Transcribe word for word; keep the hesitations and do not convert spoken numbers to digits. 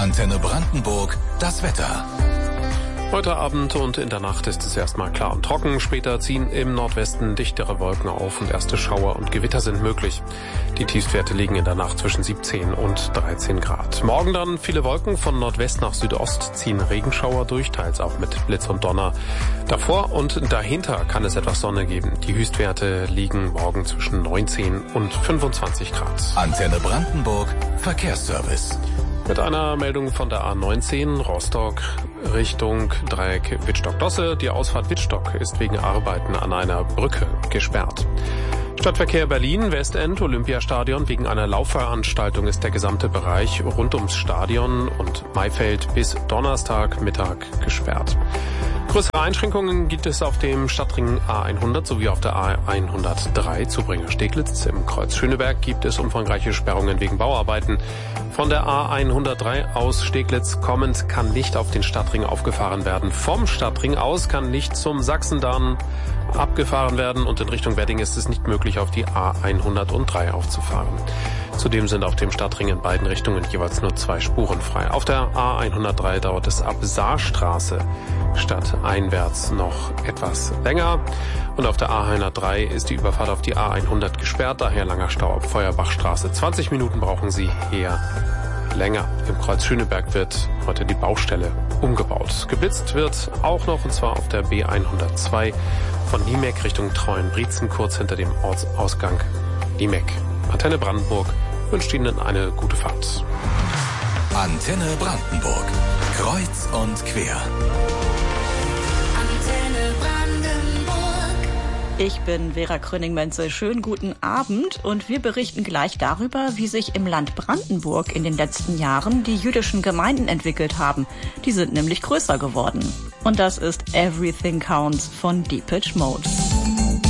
Antenne Brandenburg, das Wetter. Heute Abend und in der Nacht ist es erstmal klar und trocken. Später ziehen im Nordwesten dichtere Wolken auf und erste Schauer und Gewitter sind möglich. Die Tiefstwerte liegen in der Nacht zwischen siebzehn und dreizehn Grad. Morgen dann viele Wolken. Von Nordwest nach Südost ziehen Regenschauer durch, teils auch mit Blitz und Donner. Davor und dahinter kann es etwas Sonne geben. Die Höchstwerte liegen morgen zwischen neunzehn und fünfundzwanzig Grad. Antenne Brandenburg, Verkehrsservice. Mit einer Meldung von der A neunzehn Rostock Richtung Dreieck Wittstock-Dosse. Die Ausfahrt Wittstock ist wegen Arbeiten an einer Brücke gesperrt. Stadtverkehr Berlin, Westend, Olympiastadion. Wegen einer Laufveranstaltung ist der gesamte Bereich rund ums Stadion und Maifeld bis Donnerstagmittag gesperrt. Größere Einschränkungen gibt es auf dem Stadtring A hundert sowie auf der A hundertdrei Zubringer-Steglitz. Im Kreuz Schöneberg gibt es umfangreiche Sperrungen wegen Bauarbeiten. Von der A hundertdrei aus Steglitz kommend kann nicht auf den Stadtring aufgefahren werden. Vom Stadtring aus kann nicht zum Sachsendamm abgefahren werden und in Richtung Wedding ist es nicht möglich, auf die A hundertdrei aufzufahren. Zudem sind auf dem Stadtring in beiden Richtungen jeweils nur zwei Spuren frei. Auf der A hundertdrei dauert es ab Saarstraße stadteinwärts noch etwas länger. Und auf der A hundertdrei ist die Überfahrt auf die A hundert gesperrt, daher langer Stau ab Feuerbachstraße. zwanzig Minuten brauchen Sie hier länger. Im Kreuz Schöneberg wird heute die Baustelle umgebaut. Geblitzt wird auch noch, und zwar auf der B hundertzwei von Niemek Richtung Treuenbrietzen, kurz hinter dem Ortsausgang Niemek. Antenne Brandenburg wünscht Ihnen eine gute Fahrt. Antenne Brandenburg. Kreuz und quer. Antenne Brandenburg. Ich bin Vera Kröning-Menzel. Schönen guten Abend und wir berichten gleich darüber, wie sich im Land Brandenburg in den letzten Jahren die jüdischen Gemeinden entwickelt haben. Die sind nämlich größer geworden. Und das ist Everything Counts von Depeche Mode.